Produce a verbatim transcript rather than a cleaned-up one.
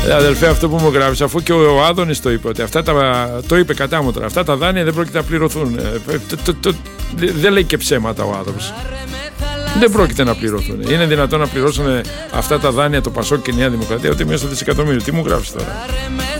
Ε, αδελφέ, αυτό που μου γράφεις, αφού και ο Άδωνης το είπε, ότι αυτά τα, το είπε κατάμοτρα, αυτά τα δάνεια δεν πρόκειται να πληρωθούν. Ε, το, το, το, δεν λέει και ψέματα ο άνθρωπος. Δεν πρόκειται να πληρωθούν. Είναι δυνατόν να πληρώσουν αυτά τα δάνεια το Πασόκ και η Νέα Δημοκρατία ούτε μία στο δισεκατομμύριο? Τι μου γράφεις τώρα?